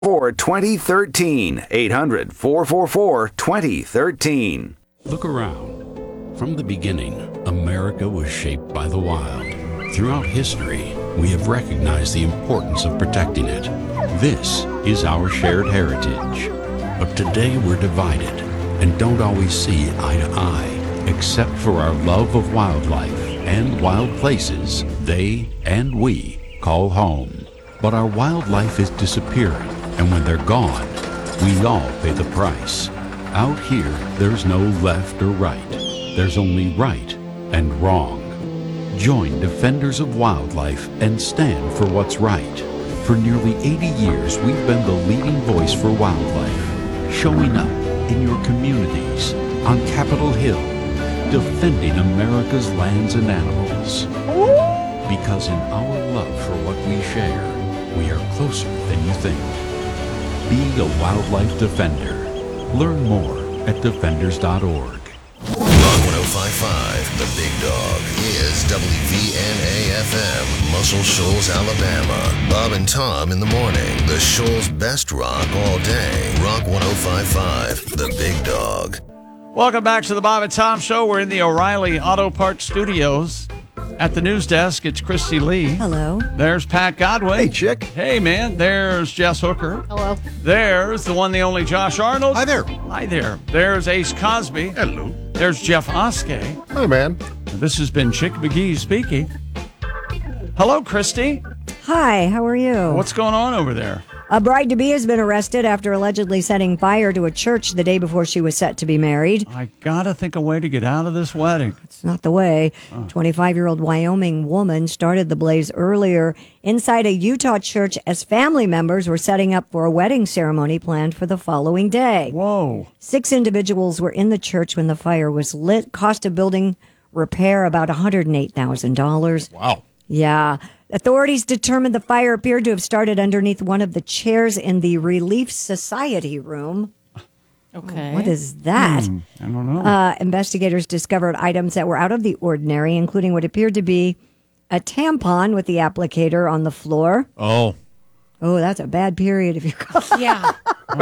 For 2013, 800-444-2013. Look around. From the beginning, America was shaped by the wild. Throughout history, we have recognized the importance of protecting it. This is our shared heritage. But today we're divided and don't always see eye to eye, except for our love of wildlife and wild places they and we call home. But our wildlife is disappearing, and when they're gone, we all pay the price. Out here, there's no left or right. There's only right and wrong. Join Defenders of Wildlife and stand for what's right. For nearly 80 years, we've been the leading voice for wildlife, showing up in your communities, on Capitol Hill, defending America's lands and animals. Because in our love for what we share, we are closer than you think. Be a wildlife defender. Learn more at defenders.org. Rock 105.5, The Big Dog, is WVNA-FM, Muscle Shoals, Alabama. Bob and Tom in the morning. The Shoals' best rock all day. Rock 105.5, The Big Dog. Welcome back to the Bob and Tom Show. We're in the O'Reilly Auto Parts Studios. At the news desk, it's Christy Lee. Hello. There's Pat Godwin. Hey, chick. Hey, man. There's Jess Hooker. Hello. There's the one, the only Josh Arnold. Hi there. Hi there. There's Ace Cosby. Hello. There's Jeff Oskey. Hi, man. This has been Chick McGee speaking. Hello, Christy. Hi, how are you? What's going on over there? A bride-to-be has been arrested after allegedly setting fire to a church the day before she was set to be married. I gotta think a way to get out of this wedding. It's not the way. 25-year-old Wyoming woman started the blaze earlier inside a Utah church as family members were setting up for a wedding ceremony planned for the following day. Whoa. 6 individuals were in the church when the fire was lit. Cost of building repair about $108,000. Wow. Yeah. Authorities determined the fire appeared to have started underneath one of the chairs in the Relief Society room. Okay. What is that? I don't know. Investigators discovered items that were out of the ordinary, including what appeared to be a tampon with the applicator on the floor. Oh. Oh, that's a bad period if you call. Yeah.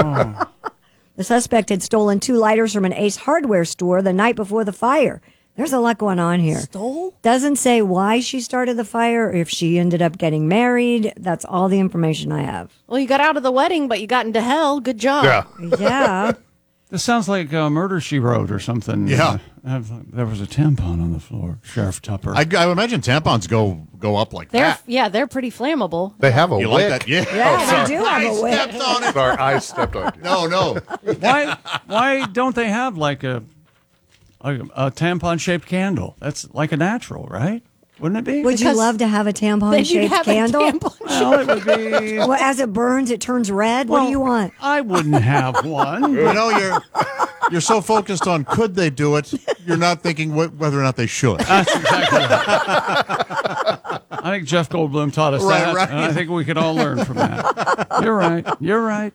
The suspect had stolen 2 lighters from an Ace Hardware store the night before the fire. There's a lot going on here. Stole? Doesn't say why she started the fire or if she ended up getting married. That's all the information I have. Well, you got out of the wedding, but you got into hell. Good job. Yeah. Yeah. This sounds like Murder, She Wrote or something. Yeah. There was a tampon on the floor. Sheriff Tupper. I would imagine tampons go up like that. They're pretty flammable. They have a You wick. like that? Yeah. Yeah, they do have a wick. Stepped on it. Sorry, I stepped on you. No. Why don't they have like a tampon-shaped candle? That's like a natural, right? Wouldn't it be? Would you Because love to have a Then you'd tampon-shaped have candle? a tampon. Well, it would be. Well, as it burns, it turns red. What do you want? I wouldn't have one. You know, you're so focused on could they do it, you're not thinking whether or not they should. That's exactly right. I think Jeff Goldblum taught us that. Right. And I think we could all learn from that. You're right.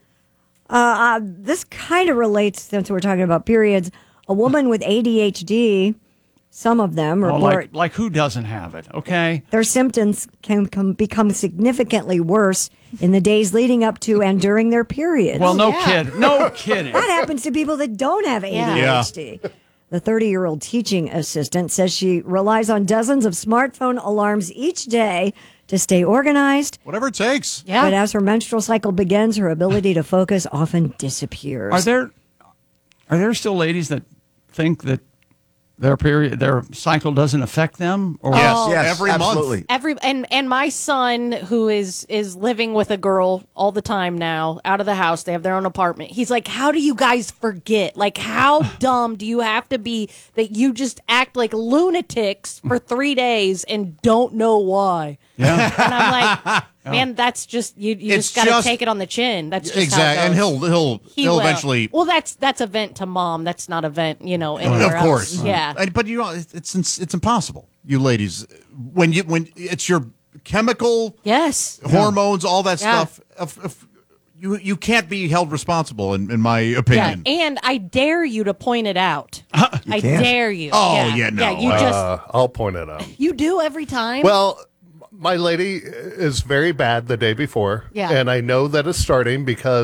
This kind of relates, since we're talking about periods. A woman with ADHD, some of them report like who doesn't have it, okay? their symptoms can become significantly worse in the days leading up to and during their periods. Well, no yeah. kidding. That happens to people that don't have ADHD. Yeah. The 30-year-old teaching assistant says she relies on dozens of smartphone alarms each day to stay organized. Whatever it takes. Yeah. But as her menstrual cycle begins, her ability to focus often disappears. Are there still ladies that think that their cycle doesn't affect them? Or Yes, Every absolutely. month. And my son, who is living with a girl all the time now, out of the house, they have their own apartment. He's like, how do you guys forget? Like, how dumb do you have to be that you just act like lunatics for 3 days and don't know why? Yeah. And I'm like, man, that's just you It's just got to just- take it on the chin. That's just Exactly. how it And goes. he'll will. eventually. Well, that's a vent to mom. That's not a vent, anywhere Of course. else. Yeah. But it's impossible, you ladies. When it's your chemical Yes. hormones, all that Yeah. stuff. You can't be held responsible, in my Yeah, opinion. and I dare you to point it out. I dare you. Oh, yeah, no. Yeah, you just I'll point it out. you do every time. Well, My lady is very bad the day before. Yeah. And I know that it's starting because